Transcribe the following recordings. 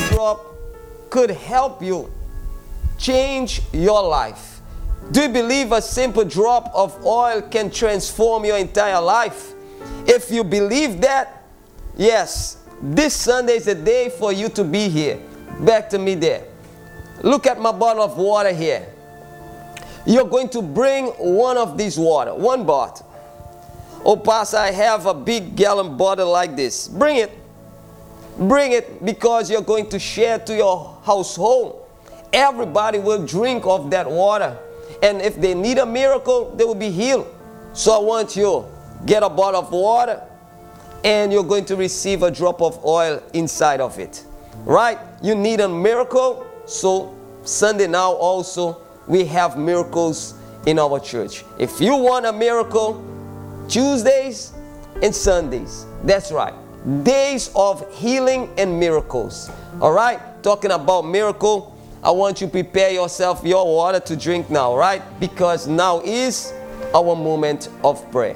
drop could help you change your life? Do you believe a simple drop of oil can transform your entire life? If you believe that, yes, this Sunday is a day for you to be here. Back to me there. Look at my bottle of water here. You're going to bring one of these water, one bottle. Oh, Pastor, I have a big gallon bottle like this. Bring it. Bring it, because you're going to share to your household. Everybody will drink of that water. And if they need a miracle, they will be healed. So I want you, get a bottle of water, and you're going to receive a drop of oil inside of it. Right? You need a miracle. So Sunday now also, we have miracles in our church. If you want a miracle, Tuesdays and Sundays. That's right. Days of healing and miracles. All right? Talking about miracle, I want you to prepare yourself your water to drink now, right? Because now is our moment of prayer.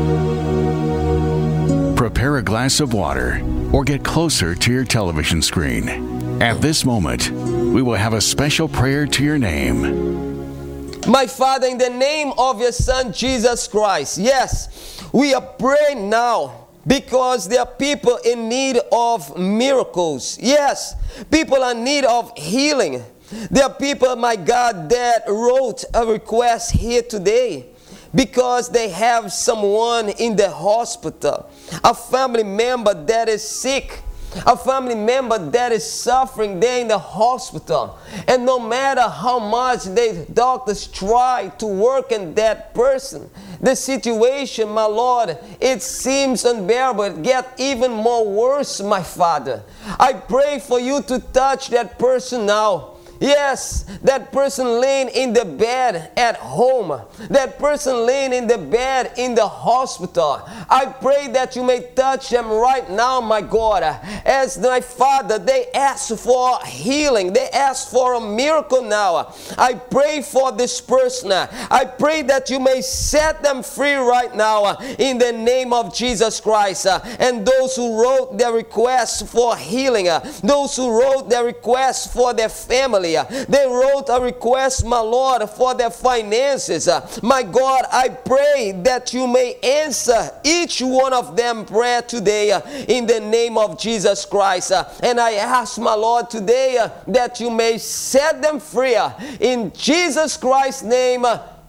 Prepare a glass of water or get closer to your television screen. At this moment, we will have a special prayer to your name. My Father, in the name of your Son, Jesus Christ, yes, we are praying now because there are people in need of miracles. Yes, people are in need of healing. There are people, my God, that wrote a request here today because they have someone in the hospital, a family member that is sick, a family member that is suffering there in the hospital. And no matter how much the doctors try to work in that person, the situation, my Lord, it seems unbearable. It gets even more worse, my Father. I pray for you to touch that person now. Yes, that person laying in the bed at home, that person laying in the bed in the hospital. I pray that you may touch them right now, my God. As my Father, they ask for healing. They ask for a miracle now. I pray for this person. I pray that you may set them free right now in the name of Jesus Christ. And those who wrote their requests for healing, those who wrote their requests for their family, they wrote a request, my Lord, for their finances. My God, I pray that you may answer each one of them prayer today in the name of Jesus Christ. And I ask, my Lord, today that you may set them free in Jesus Christ's name.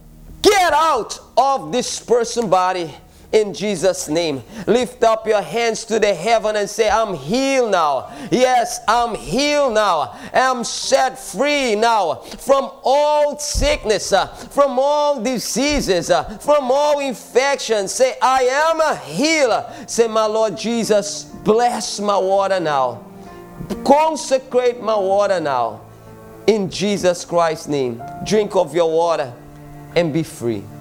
Get out of this person's body. In Jesus' name, lift up your hands to the heaven and say, I'm healed now. Yes, I'm healed now. I'm set free now from all sickness, from all diseases, from all infections. Say, I am a healer. Say, my Lord Jesus, bless my water now. Consecrate my water now. In Jesus Christ's name, drink of your water and be free.